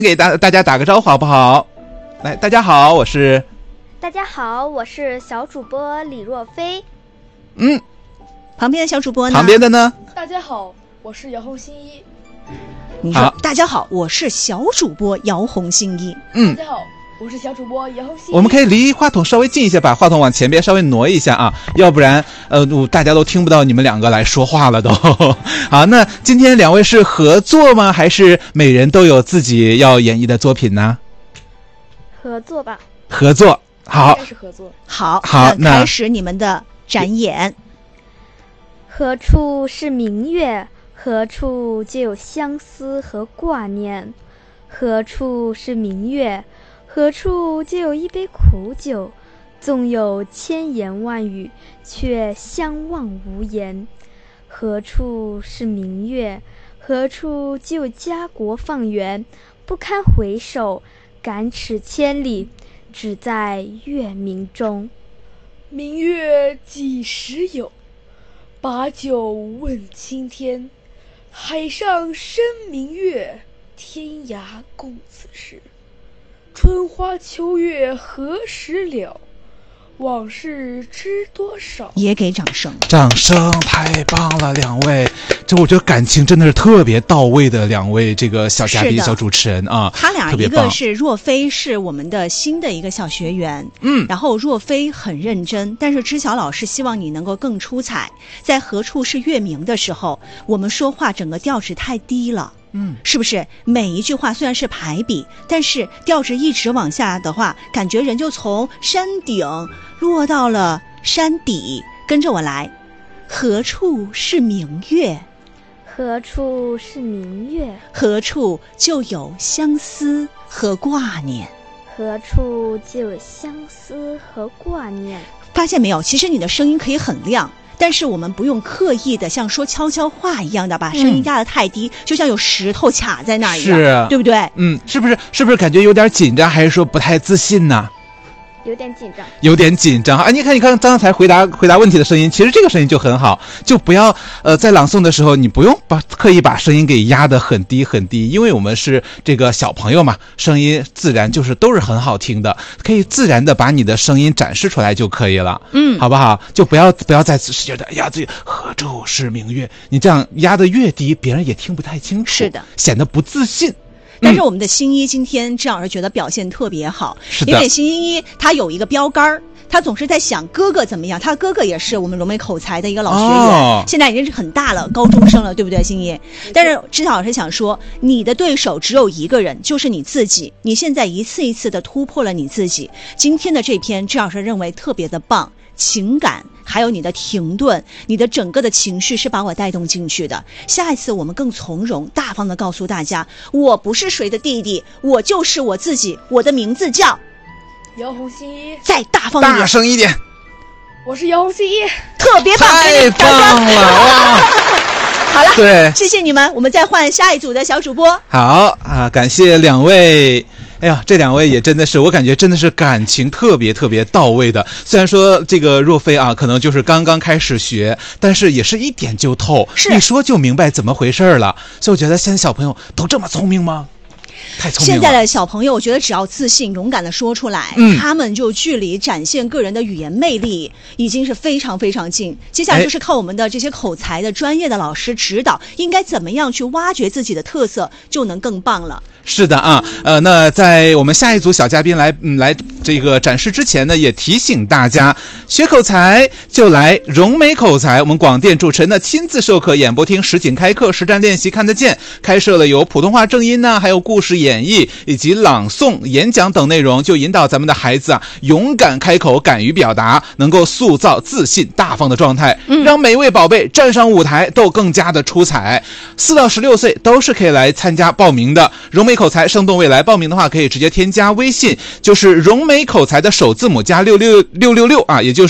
给大家打个招呼好不好？来，大家好，我是小主播李若飞。 旁边的小主播呢？ 旁边的呢？ 大家好，我是姚红新一。 你说大家好，我是小主播姚红新一。 大家好，我是小主播姚红新一。 我们可以离话筒稍微近一些，把话筒往前边稍微挪一下啊，要不然大家都听不到你们两个来说话了都。好，那今天两位是合作吗？还是每人都有自己要演绎的作品呢？ 合作吧。 合作，好， 开始合作。 好， 那开始你们的展演。 何处是明月？何处就有相思和挂念？何处是明月？何处就有一杯苦酒？纵有千言万语，却相望无言。何处是明月？何处就有家国放远？不堪回首，感尺千里，只在月明中。 明月几时有？把酒问青天。海上生明月，天涯共此时。春花秋月何时了？往事知多少。 也给掌声。 掌声，太棒了，两位，这我觉得感情真的是特别到位的两位这个小嘉宾小主持人啊。 他俩一个是若飞，是我们的新的一个小学员，然后若飞很认真，但是知晓老师希望你能够更出彩。在何处是月明的时候，我们说话整个调值太低了。是不是每一句话虽然是排比，但是调值一直往下的话，感觉人就从山顶落到了山底。跟着我来，何处是明月？ 何处是明月？ 何处就有相思和挂念？ 何处就有相思和挂念？ 发现没有？其实你的声音可以很亮。但是我们不用刻意的像说悄悄话一样的把声音压得太低，就像有石头卡在那儿一样， 是， 对不对？ 是不是感觉有点紧张，还是说不太自信呢？ 有点紧张， 有点紧张啊！你看刚才回答问题的声音，其实这个声音就很好，就不要在朗诵的时候，你不用刻意把声音给压得很低很低，因为我们是这个小朋友嘛，声音自然就是都是很好听的，可以自然的把你的声音展示出来就可以了，好不好？就不要再觉得哎呀，这何处是明月，你这样压得越低，别人也听不太清楚， 是的， 显得不自信。 但是我们的新一今天郑老师觉得表现特别好， 是的， 因为新一他有一个标杆，他总是在想哥哥怎么样，他哥哥也是我们龙梅口才的一个老学员，现在已经是很大了，高中生了，对不对，新一？但是知晓老师想说，你的对手只有一个人，就是你自己，你现在一次一次的突破了你自己。今天的这篇知晓老师认为特别的棒，情感还有你的停顿，你的整个的情绪是把我带动进去的。下一次我们更从容大方的告诉大家，我不是谁的弟弟，我就是我自己，我的名字叫姚红新一。 再大方一点， 大声一点， 我是姚红新一。 特别棒， 太棒了哇！ 好了， 对， 谢谢你们，我们再换下一组的小主播。 好啊，感谢两位。哎呀，这两位也真的是，我感觉真的是感情特别特别到位的。虽然说这个若飞啊，可能就是刚刚开始学，但是也是一点就透，一说就明白怎么回事了。所以我觉得现在小朋友都这么聪明吗？太聪明了。 现在的小朋友，我觉得只要自信、勇敢的说出来，他们就距离展现个人的语言魅力已经是非常非常近。接下来就是靠我们的这些口才的专业的老师指导，应该怎么样去挖掘自己的特色，就能更棒了。 是的啊，那在我们下一组小嘉宾来这个展示之前呢，也提醒大家，学口才就来融美口才，我们广电主持人的亲自授课演播厅实景开课，实战练习看得见，开设了有普通话正音呢，还有故事演绎以及朗诵、演讲等内容，就引导咱们的孩子啊，勇敢开口，敢于表达，能够塑造自信大方的状态，让每位宝贝站上舞台都更加的出彩。4到16岁都是可以来参加报名的。融美口才生动未来，报名的话可以直接添加微信，就是融美口才的首字母加666啊，也就是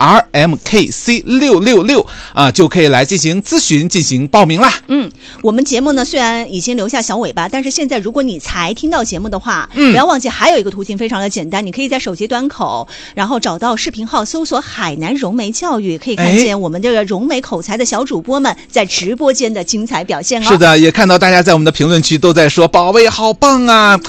RMKC666啊，就可以来进行咨询、进行报名啦。 我们节目呢虽然已经留下小尾巴，但是现在如果你才听到节目的话，不要忘记还有一个途径非常的简单，你可以在手机端口，然后找到视频号，搜索海南融媒教育，可以看见我们这个融美口才的小主播们在直播间的精彩表现哦。 是的，也看到大家在我们的评论区都在说宝贝好棒啊，